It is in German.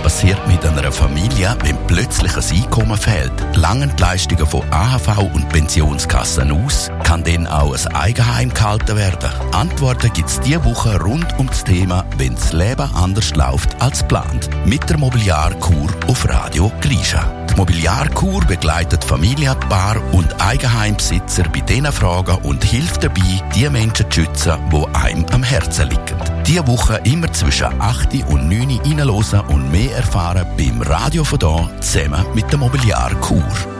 passiert mit einer Familie, wenn plötzlich ein Einkommen fehlt? Langen die Leistungen von AHV und Pensionskassen aus? Kann dann auch ein Eigenheim gehalten werden? Antworten gibt es diese Woche rund um das Thema «Wenn das Leben anders läuft als geplant» mit der Mobiliarkur auf Radio Grisha. Die Mobiliarkur begleitet Familien, Paar und Eigenheimbesitzer bei diesen Fragen und hilft dabei, die Menschen zu schützen, die einem am Herzen liegen. Diese Woche immer zwischen 8 und 9 reinhören und mehr erfahren beim Radio von da zusammen mit der Mobiliarkur.